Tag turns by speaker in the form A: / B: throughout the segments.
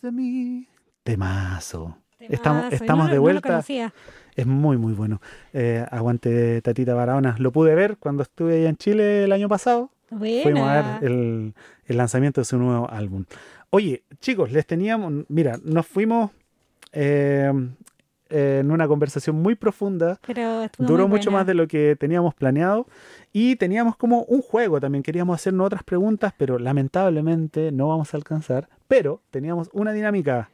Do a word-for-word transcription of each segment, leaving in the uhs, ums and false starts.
A: de mí. Temazo. Estamos,
B: Temazo, y no,
A: estamos
B: lo-
A: de
B: no lo
A: vuelta.
B: conocía.
A: Es muy, muy bueno. Eh, aguante Tatita Barahona. Lo pude ver cuando estuve allá en Chile el año pasado. Fuimos a ver
B: Buena.
A: el, el lanzamiento de su nuevo álbum. Oye, chicos, les teníamos, mira, nos fuimos eh, eh, en una conversación muy profunda.
B: Pero estuvo muy
A: Duró mucho más
B: buena.
A: de lo que teníamos planeado y teníamos como un juego también. Queríamos hacernos otras preguntas, pero lamentablemente no vamos a alcanzar. Pero teníamos una dinámica.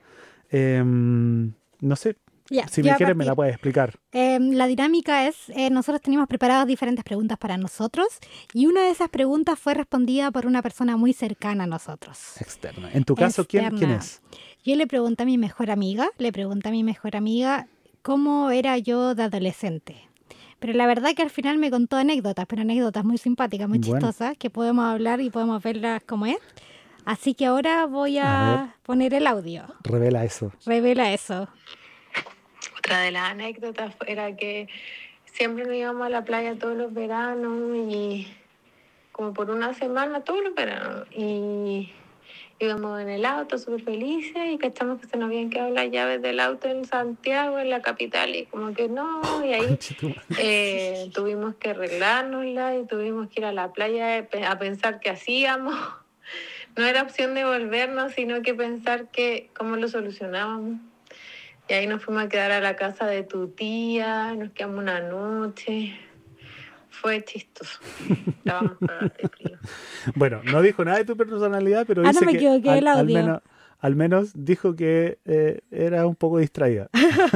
A: Em, no sé,
B: Ya,
A: si
B: yo voy
A: me
B: a
A: quieres me la
B: partir.
A: puedes explicar.
B: Em, la dinámica es, eh, nosotros teníamos preparadas diferentes preguntas para nosotros y una de esas preguntas fue respondida por una persona muy cercana a nosotros,
A: Externa. En tu caso, ¿quién, quién
B: externa.
A: es?
B: Yo le pregunté a mi mejor amiga, le pregunté a mi mejor amiga cómo era yo de adolescente. Pero la verdad que al final me contó anécdotas, pero anécdotas muy simpáticas, muy
A: Bueno,
B: chistosas, que podemos hablar y podemos verlas como es. Así que ahora voy
A: a ver,
B: a poner el audio.
A: revela eso.
B: Revela eso.
C: Otra de las anécdotas era que siempre nos íbamos a la playa todos los veranos y como por una semana todos los veranos y íbamos en el auto súper felices y cachamos que se nos habían quedado las llaves del auto en Santiago, en la capital, y como que no, y ahí
A: Conchetumare.
C: eh, tuvimos que arreglárnosla y tuvimos que ir a la playa a pensar qué hacíamos. No era opción de volvernos, sino que pensar que cómo lo solucionábamos. Y ahí nos fuimos a quedar a la casa de tu tía, nos quedamos una noche. Fue chistoso. Estábamos cagados de frío.
A: Bueno, no dijo nada de tu personalidad, pero
B: Ah, no
A: dice
B: me
A: que
B: equivoqué,
A: al,
B: el
A: al
B: audio.
A: menos, al menos dijo que eh, era un poco distraída.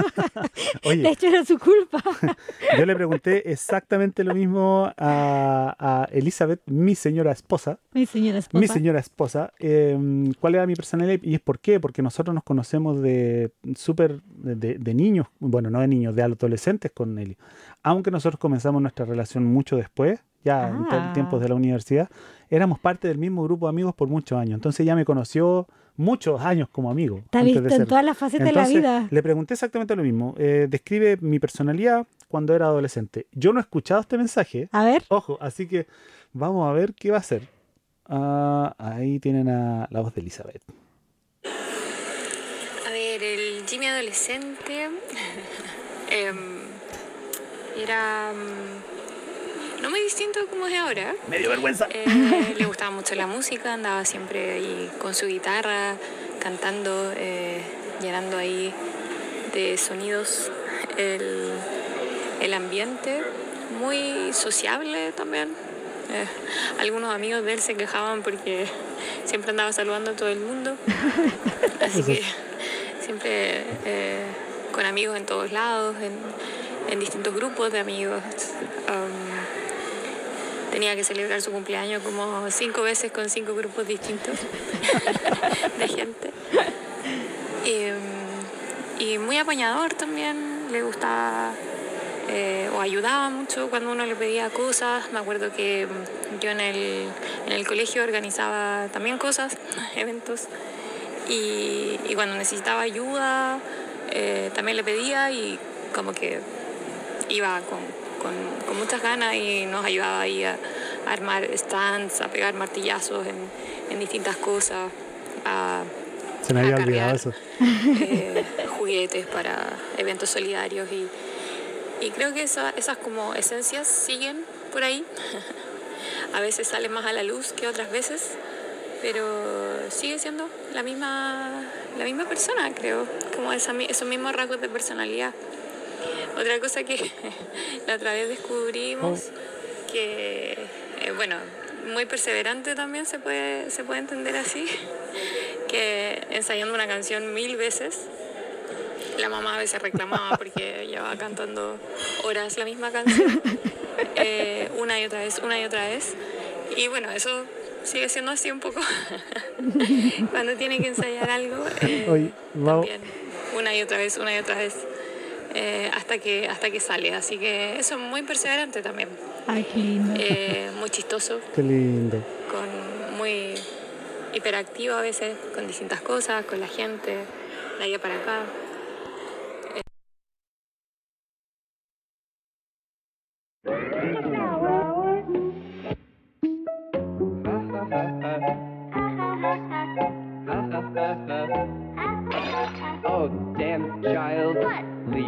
B: De
A: Oye,
B: hecho, era su culpa.
A: yo le pregunté exactamente lo mismo a, a Elizabeth, mi señora esposa,
B: Mi señora
A: mi
B: esposa.
A: señora esposa, eh, cuál era mi personalidad y es por qué, porque nosotros nos conocemos de súper de, de- de niños, bueno, no de niños, de adolescentes con Nelly. Aunque nosotros comenzamos nuestra relación mucho después, ya en te- tiempos
B: Ah,
A: de la universidad, éramos parte del mismo grupo de amigos por muchos años. Entonces ella me conoció muchos años como amigo,
B: te ha
A: antes de
B: visto en
A: ser.
B: todas las facetas de la
A: Entonces
B: vida.
A: le pregunté exactamente lo mismo. Eh, describe mi personalidad cuando era adolescente. Yo no he escuchado este mensaje,
B: A ver.
A: ojo, así que vamos a ver qué va a hacer. Ah, ahí tienen a la voz de Elizabeth.
D: A ver, el Jimmy adolescente em, era mm, no muy distinto como es ahora.
A: Me dio vergüenza.
D: Eh, le gustaba mucho la música, andaba siempre ahí con su guitarra, cantando, eh, llenando ahí de sonidos el, el ambiente. Muy sociable también. Eh, algunos amigos de él se quejaban porque siempre andaba saludando a todo el mundo. Así
A: Eso.
D: que siempre eh, con amigos en todos lados, en, en distintos grupos de amigos. Um, tenía que celebrar su cumpleaños como cinco veces con cinco grupos distintos de gente. Y, y muy apañador también, le gustaba eh, o ayudaba mucho cuando uno le pedía cosas. Me acuerdo que yo en el, en el colegio organizaba también cosas, eventos. Y, y cuando necesitaba ayuda, eh, también le pedía y como que iba con, con, con muchas ganas y nos ayudaba ahí a, a armar stands, a pegar martillazos en, en distintas cosas, a,
A: Se me había
D: a
A: olvidado
D: cargar
A: eso.
D: eh, juguetes para eventos solidarios y, y creo que esa, esas como esencias siguen por ahí. A veces salen más a la luz que otras veces, pero sigue siendo la misma, la misma persona, creo, como esa, esos mismos rasgos de personalidad. Otra cosa que la otra vez descubrimos,
A: Oh.
D: que, eh, bueno, muy perseverante también se puede, se puede entender así, que ensayando una canción mil veces, la mamá a veces reclamaba porque llevaba cantando horas la misma canción, eh, una y otra vez, una y otra vez, y bueno, eso sigue siendo así un poco cuando tiene que ensayar algo, eh,
A: Oye, vamos.
D: también una y otra vez, una y otra vez, eh, hasta que hasta que sale. Así que eso es muy perseverante también,
B: Ay, qué lindo.
D: eh, muy chistoso,
A: Qué lindo.
D: con muy hiperactivo a veces, con distintas cosas, con la gente, de allá para acá.
E: Oh, dance, child. What?